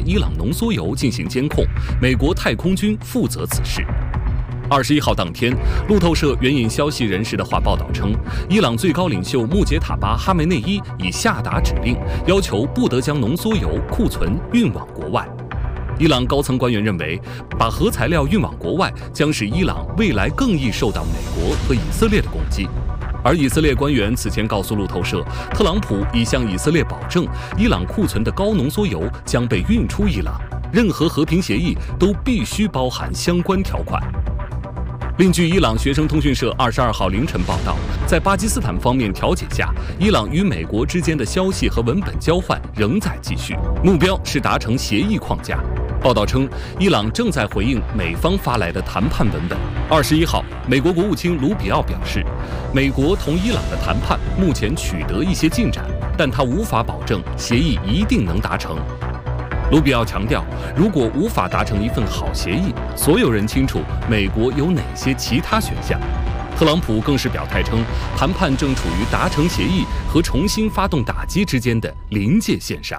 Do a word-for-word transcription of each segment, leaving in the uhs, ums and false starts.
伊朗浓缩铀进行监控，美国太空军负责此事。二十一号当天，路透社援引消息人士的话报道称，伊朗最高领袖穆杰塔巴·哈梅内伊已下达指令，要求不得将浓缩铀库存运往国外。伊朗高层官员认为，把核材料运往国外将使伊朗未来更易受到美国和以色列的攻击。而以色列官员此前告诉路透社，特朗普已向以色列保证，伊朗库存的高浓缩铀将被运出伊朗，任何和平协议都必须包含相关条款。另据伊朗学生通讯社二十二号凌晨报道，在巴基斯坦方面调解下，伊朗与美国之间的消息和文本交换仍在继续，目标是达成协议框架。报道称，伊朗正在回应美方发来的谈判文本。二十一号，美国国务卿卢比奥表示，美国同伊朗的谈判目前取得一些进展，但他无法保证协议一定能达成。卢比奥强调，如果无法达成一份好协议，所有人清楚美国有哪些其他选项。特朗普更是表态称，谈判正处于达成协议和重新发动打击之间的临界线上。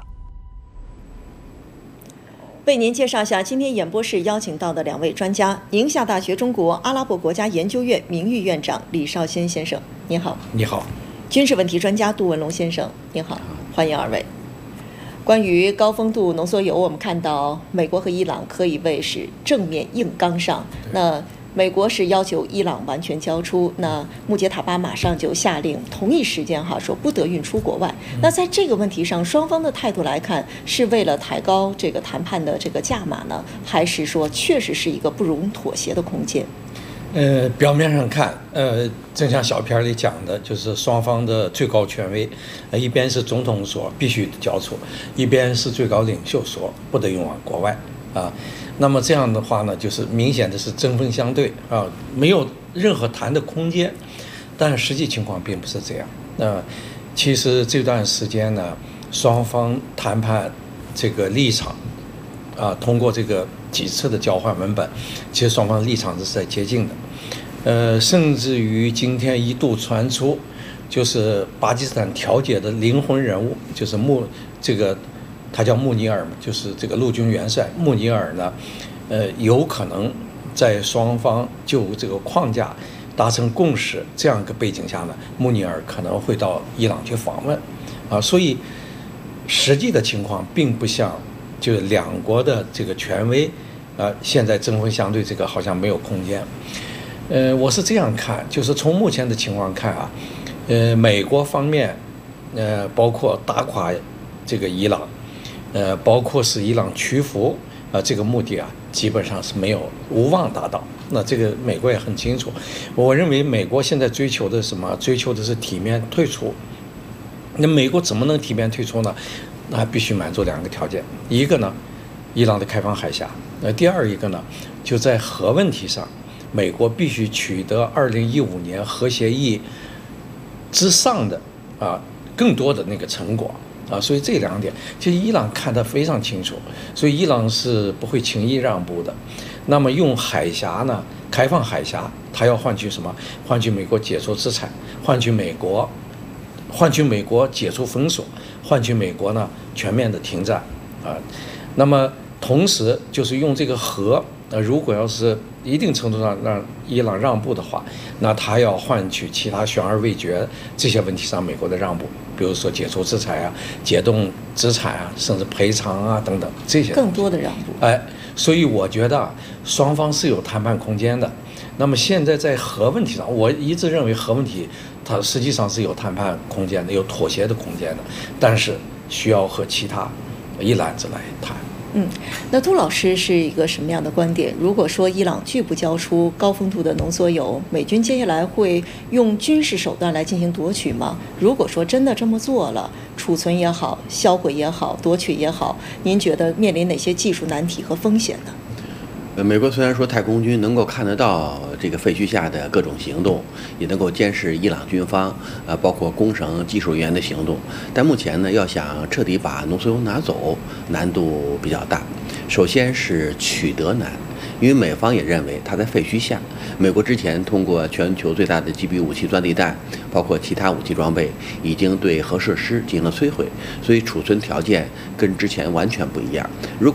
为您介绍一下今天演播室邀请到的两位专家：宁夏大学中国阿拉伯国家研究院名誉院长李绍先先生，您好； 你好； 军事问题专家杜文龙先生，您好，欢迎二位。关于高丰度浓缩铀，我们看到美国和伊朗可以谓是正面硬刚上。那美国是要求伊朗完全交出，那穆杰塔巴马上就下令同一时间哈说不得运出国外。那在这个问题上，双方的态度来看，是为了抬高这个谈判的这个价码呢，还是说确实是一个不容妥协的空间？ 呃，表面上看，呃，正像小片里讲的，就是双方的最高权威，呃，一边是总统说必须交出，一边是最高领袖说不得运往国外啊。那么这样的话呢，就是明显的是针锋相对啊，没有任何谈的空间。但是实际情况并不是这样。那、呃、其实这段时间呢，双方谈判这个立场啊，通过这个几次的交换文本，其实双方立场是在接近的。呃，甚至于今天一度传出，就是巴基斯坦调解的灵魂人物，就是穆这个他叫穆尼尔嘛，就是这个陆军元帅穆尼尔呢，呃，有可能在双方就这个框架达成共识这样一个背景下呢，穆尼尔可能会到伊朗去访问，啊，所以实际的情况并不像就是两国的这个权威，啊，现在针锋相对，这个好像没有空间。呃，我是这样看，就是从目前的情况看啊，呃，美国方面，呃，包括打垮这个伊朗，呃，包括使伊朗屈服，啊、呃，这个目的啊，基本上是没有无望达到。那这个美国也很清楚，我认为美国现在追求的是什么？追求的是体面退出。那美国怎么能体面退出呢？那必须满足两个条件，一个呢，伊朗的开放海峡；那第二一个呢，就在核问题上。美国必须取得二零一五年核协议之上的啊更多的那个成果啊，所以这两点其实伊朗看得非常清楚，所以伊朗是不会轻易让步的。那么用海峡呢，开放海峡，它要换取什么？换取美国解除制裁，换取美国，换取美国解除封锁，换取美国呢全面的停战啊。那么同时就是用这个核。那如果要是一定程度上让伊朗让步的话，那他要换取其他悬而未决这些问题上美国的让步，比如说解除制裁啊、解冻资产啊，甚至赔偿啊等等这些更多的让步。 哎，所以我觉得双方是有谈判空间的。那么现在在核问题上，我一直认为核问题它实际上是有谈判空间的，有妥协的空间的，但是需要和其他一揽子来谈。 嗯，那杜老师是一个什么样的观点？如果说伊朗拒不交出高丰度的浓缩铀，美军接下来会用军事手段来进行夺取吗？如果说真的这么做了，储存也好，销毁也好，夺取也好，您觉得面临哪些技术难题和风险呢？ 呃，美国虽然说太空军能够看得到这个废墟下的各种行动，也能够监视伊朗军方，呃，包括工程技术人员的行动，但目前呢，要想彻底把浓缩铀拿走，难度比较大。首先是取得难，因为美方也认为它在废墟下。美国之前通过全球最大的基比武器钻地弹，包括其他武器装备，已经对核设施进行了摧毁，所以储存条件跟之前完全不一样。如